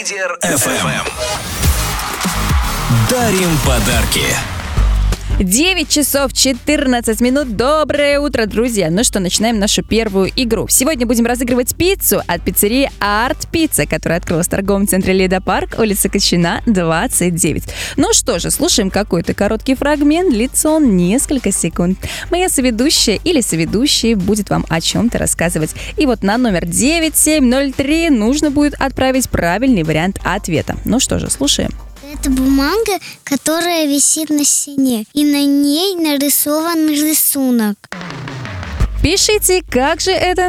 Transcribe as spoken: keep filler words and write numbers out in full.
Лидер эф эм. Дарим подарки. девять часов четырнадцать минут. Доброе утро, друзья. Ну что, начинаем нашу первую игру. Сегодня будем разыгрывать пиццу от пиццерии Арт Пицца, которая открылась в торговом центре Лида Парк, улица Кочина, двадцать девять. Ну что же, слушаем какой-то короткий фрагмент, длится он несколько секунд. Моя соведущая или соведущий будет вам о чем-то рассказывать. И вот на номер девять семь ноль три нужно будет отправить правильный вариант ответа. Ну что же, слушаем. Это бумага, которая висит на стене, и на ней нарисован рисунок. Пишите, как же это